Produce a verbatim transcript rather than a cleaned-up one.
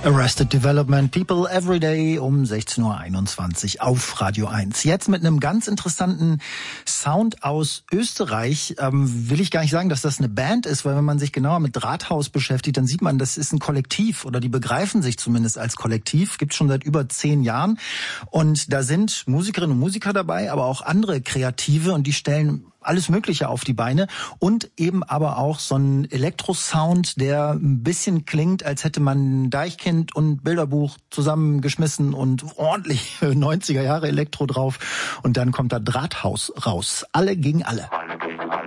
Arrested Development, People Every Day um sechzehn Uhr einundzwanzig auf Radio eins. Jetzt mit einem ganz interessanten Sound aus Österreich. Ähm, will ich gar nicht sagen, dass das eine Band ist, weil wenn man sich genauer mit Drahthaus beschäftigt, dann sieht man, das ist ein Kollektiv oder die begreifen sich zumindest als Kollektiv. Gibt's schon seit über zehn Jahren. Und da sind Musikerinnen und Musiker dabei, aber auch andere Kreative und die stellen alles Mögliche auf die Beine und eben aber auch so ein Elektrosound, der ein bisschen klingt, als hätte man Deichkind und Bilderbuch zusammengeschmissen und ordentlich neunziger Jahre Elektro drauf und dann kommt da Drahthaus raus. Alle gegen alle.